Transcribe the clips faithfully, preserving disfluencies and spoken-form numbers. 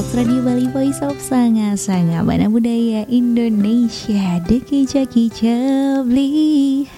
Fox Radio Bali, Voice of Sanga-Sanga Bana Budaya Indonesia, Deki-Jaki Jabli.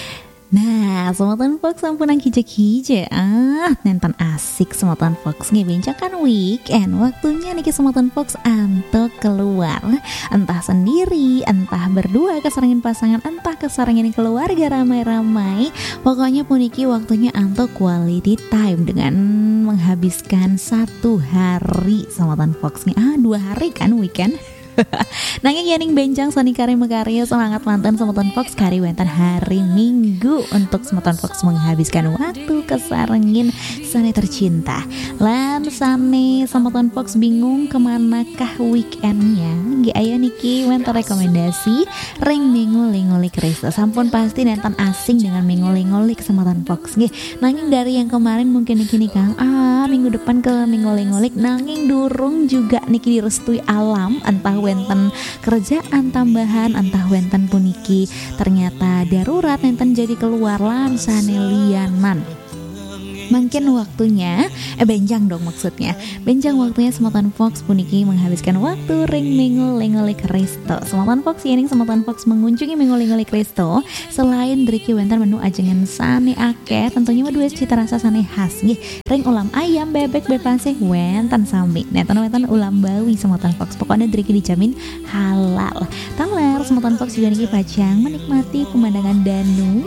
Nah, Sematan Fox sampunang kija-kija. Ah, nentan asik Sematan Fox ngebencakan weekend. Waktunya nih Sematan Fox antok keluar. Entah sendiri, entah berdua keserangin pasangan, entah keserangin keluarga ramai-ramai. Pokoknya puniki waktunya antok quality time dengan menghabiskan satu hari Sematan Fox nih. Ah, dua hari kan weekend. Nanging yaning bencang sani kari mekarya semangat mantan Sematan Fox kari wentan hari Minggu untuk Sematan Fox menghabiskan waktu kesarengin sani tercinta. Lan sani Sematan Fox bingung kemanakah weekendnya. Gi aya niki wentan rekomendasi ring minggu lingulik Krista. Sampun pasti nentan asing dengan minggu lingulik Sematan Fox. Nggih, nanging dari yang kemarin mungkin niki nih Kang. Ah, minggu depan ke minggu lingulik nanging durung juga niki direstui alam entah wenten kerjaan tambahan entah wenten puniki ternyata darurat nenten jadi keluar lan sanelianan. Mungkin waktunya eh benjang dong maksudnya benjang waktunya Sematan Fox puniki menghabiskan waktu ring minggu lingulik Kristo. Sematan Fox yening Sematan Fox mengunjungi minggu lingulik Kristo selain driki wenten menu ajengan sani akeh tentunya dua cita rasa sani khas nggih ring ulam ayam bebek bepasih wenten sami neten wenten ulam bawi Sematan Fox pokoknya driki dijamin halal. Taler Sematan Fox juga niki pajang menikmati pemandangan danau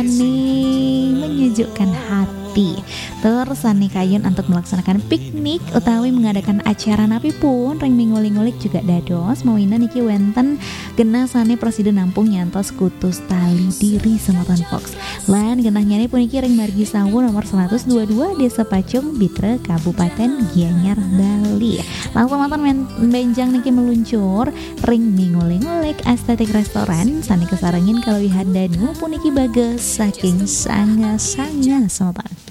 sani menyejukkan hati. Terus sani kayun untuk melaksanakan piknik utawi mengadakan acara napi pun ring mingguling-ngulik juga dados mawina niki wenten genah sani presiden nampung nyantos kutus tali diri Sematan Fox. Lan genah nyani puniki ring margi sawu nomor seratus dua puluh dua Desa Pacung Bitre Kabupaten Gianyar Bali. Langsung mantan benjang niki meluncur ring mingguling-ngulik estetik restoran sani kesarengin kaluwihan danu puniki bagus saking sanga-sanga Sematan.